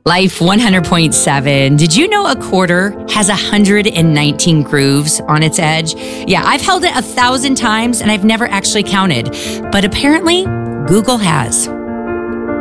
Life 100.7. Did you know a quarter has 119 grooves on its edge? Yeah, I've held it 1,000 times and I've never actually counted, but apparently Google has.